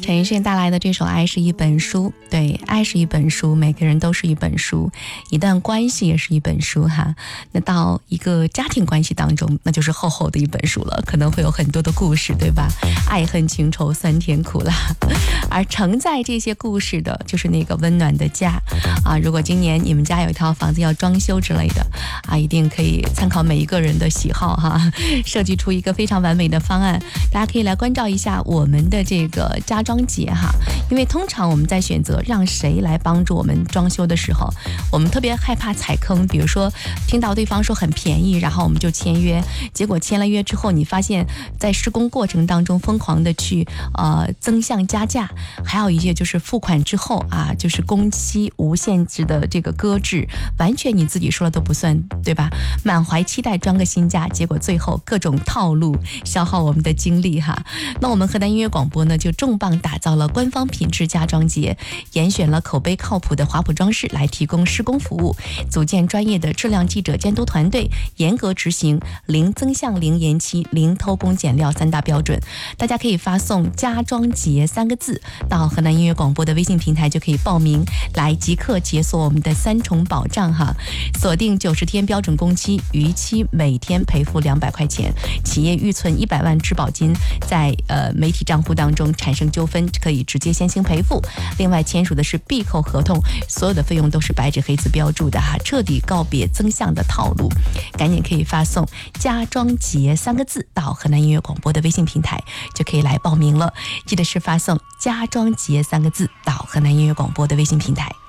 陈奕迅带来的这首《爱是一本书》，对，爱是一本书，每个人都是一本书，一段关系也是一本书哈。那到一个家庭关系当中，那就是厚厚的一本书了，可能会有很多的故事，对吧？爱恨情仇酸甜苦辣，而承载这些故事的就是那个温暖的家啊。如果今年你们家有一套房子要装修之类的啊，一定可以参考每一个人的喜好哈，设计出一个非常完美的方案。大家可以来关照一下我们的这个家装节哈，因为通常我们在选择让谁来帮助我们装修的时候，我们特别害怕踩坑。比如说听到对方说很便宜，然后我们就签约，结果签了约之后，你发现在施工过程当中疯狂的去增项加价，还有一些就是付款之后啊，就是工期无限制的这个搁置，完全你自己说了都不算，对吧？满怀期待装个新家，结果最后各种套路消耗我们的精力哈。那我们河南音乐广播呢，就重磅打造了官方品质家装节，严选了口碑靠谱的华普装饰来提供施工服务，组建专业的质量记者监督团队，严格执行零增项、零延期、零偷工减料3大标准。大家可以发送家装节3个字到河南音乐广播的微信平台，就可以报名来即刻解锁我们的3重保障哈。锁定90天标准工期，逾期每天赔付200块钱，企业预存100万质保金，在媒体账户当中产生纠纷可以直接先行赔付。另外签署的是闭扣合同，所有的费用都是白纸黑字标注的哈，彻底告别增项的套路。赶紧可以发送家装节3个字到河南音乐广播的微信平台，就可以来报名了。记得是发送家装节3个字到河南音乐广播的微信平台。